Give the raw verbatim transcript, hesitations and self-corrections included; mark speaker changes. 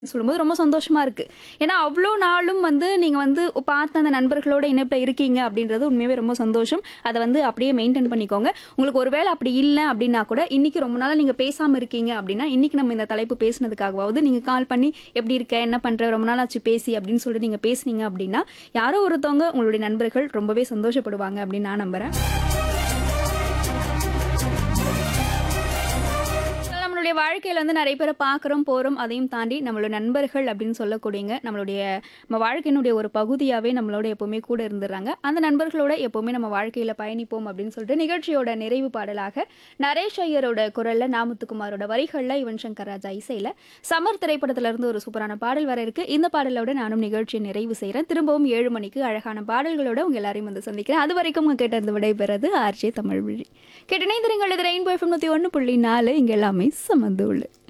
Speaker 1: சொல்லும்போது ரொம்ப சந்தோஷமா இருக்கு. ஏன்னா, அவ்ளோ நாளும் வந்து நீங்க வந்து பார்த்த அந்த நண்பர்களோட இணைப்புல இருக்கீங்க அப்படின்றது உண்மையாவே ரொம்ப சந்தோஷம். அத வந்து அப்படியே மெயின்டெயின் பண்ணிக்கோங்க. உங்களுக்கு ஒரு வேள அப்படி இல்ல அப்படின்னா கூட, இன்னைக்கு ரொம்ப நாளா நீங்க பேசாம இருக்கீங்க அப்படின்னா, இன்னைக்கு நம்ம இந்த தலைப்பு பேசினதுக்காகவாவது நீங்க கால் பண்ணி, "எப்படி இருக்க? என்ன பண்ற? ரொம்ப நாள் ஆச்சு பேசி" அப்படின்னு சொல்லிட்டு நீங்க பேசுனீங்க அப்படின்னா, யாரோ ஒருத்தவங்க உங்களுடைய நண்பர்கள் ரொம்பவே சந்தோஷப்படுவாங்க அப்படின்னு நான் நம்புறேன். நம்மளுடைய வாழ்க்கையில வந்து நெறைய பேர பார்க்குறோம், போறோம். அதையும் தாண்டி நம்மளோட நண்பர்கள் அப்படின்னு சொல்லக்கூடியங்க, நம்மளுடைய நம்ம வாழ்க்கையினுடைய ஒரு பகுதியாவே நம்மளோட எப்பவுமே கூட இருந்துர்றாங்க. அந்த நண்பர்களோட எப்பவுமே நம்ம வாழ்க்கையில பயணிப்போம் அப்படின்னு சொல்லிட்டு நிகழ்ச்சியோட நிறைவு பாடலாக நரேஷ் ஐயரோட குரல்ல, நா. முத்துக்குமாரோட வரிகள்ல, யுவன் சங்கர் ராஜா இசையில சமர் திரைப்படத்துல இருந்து ஒரு சூப்பரான பாடல் வர இருக்கு. இந்த பாடலோட நானும் நிகழ்ச்சியை நிறைவு செய்றேன். திரும்பவும் ஏழு மணிக்கு அழகான பாடல்களோட உங்க எல்லாரையும் வந்து சந்திக்கிறேன். அதுவரைக்கும் உங்க கிட்ட இருந்து விடைபெறுவது ஆர்ஜே தமிழ்விழி. கேட்டு இணைந்திருங்கள். இது ரெயின்போ எஃப்எம் நூத்தி ஒன்று புள்ளி நாலு. இங்க எல்லாமே சமதூளு.